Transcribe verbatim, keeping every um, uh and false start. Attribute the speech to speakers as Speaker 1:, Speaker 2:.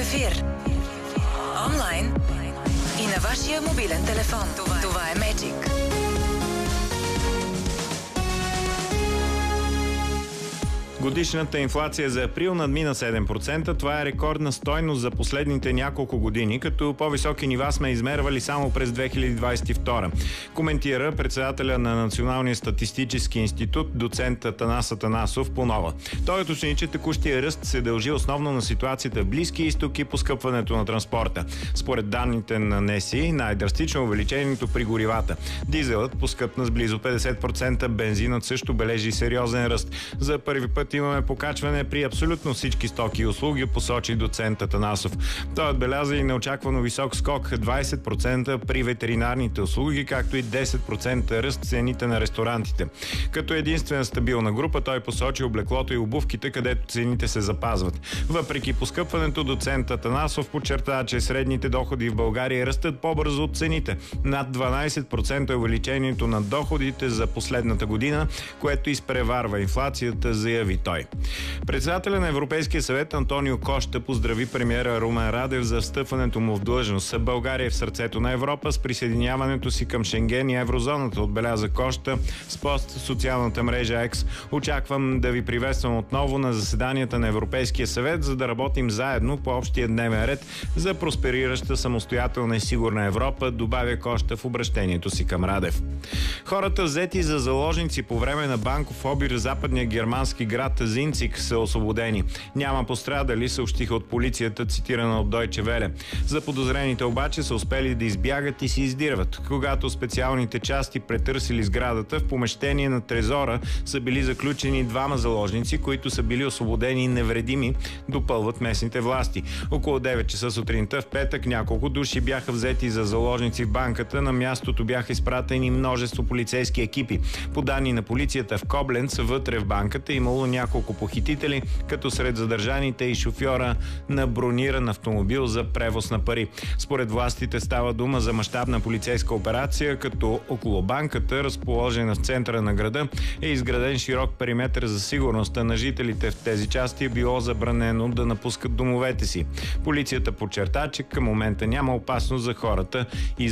Speaker 1: ефир, онлайн и на вашия мобилен телефон. Това, Това е Magic.
Speaker 2: Годишната инфлация за април надмина седем процента. Това е рекордна стойност за последните няколко години, като по-високи нива сме измервали само през две хиляди двадесет и втора. Коментира председателя на Националния статистически институт, доцент Атанас Атанасов по нова. Той уточни, че текущия ръст се дължи основно на ситуацията в Близкия изток и поскъпването на транспорта. Според данните на НЕСИ, най-драстично увеличението при горивата. Дизелът поскъпна с близо петдесет процента, бензинът също бележи сериозен ръст. За първи път имаме покачване при абсолютно всички стоки и услуги, посочи доцент Атанасов. Той отбеляза и неочаквано висок скок двадесет процента при ветеринарните услуги, както и десет процента ръст цените на ресторантите. Като единствена стабилна група той посочи облеклото и обувките, където цените се запазват. Въпреки поскъпването, доцент Атанасов подчерта, че средните доходи в България растат по-бързо от цените. Над дванадесет процента е увеличението на доходите за последната година, което изпреварва инфлацията, заяви той. Председателя на Европейския съвет Антонио Кошта поздрави премиера Румен Радев за встъпването му в длъжност. България е в сърцето на Европа с присъединяването си към Шенген и еврозоната, отбеляза Кошта с пост в социалната мрежа Екс. Очаквам да ви приветствам отново на заседанията на Европейския съвет, за да работим заедно по общия дневен ред за просперираща, самостоятелна и сигурна Европа, добавя Кошта в обращението си към Радев. Хората, взети за заложници по време на банков обир в западния германски град Зинцик, са освободени. Няма пострадали, съобщиха от полицията, цитирана от Deutsche Welle. За подозрените обаче са успели да избягат и се издирват. Когато специалните части претърсили сградата, в помещение на трезора са били заключени двама заложници, които са били освободени невредими, допълват местните власти. Около девет часа сутринта в петък няколко души бяха взети за заложници в банката. На мястото бяха изпратени множество полицейски екипи. По данни на полицията в Кобленц, вътре в банката имало няколко похитители, като сред задържаните и шофьора на брониран автомобил за превоз на пари. Според властите става дума за мащабна полицейска операция, като около банката, разположена в центъра на града, е изграден широк периметр за сигурността на жителите в тези части, е било забранено да напускат домовете си. Полицията подчерта, че към момента няма опасност за хората и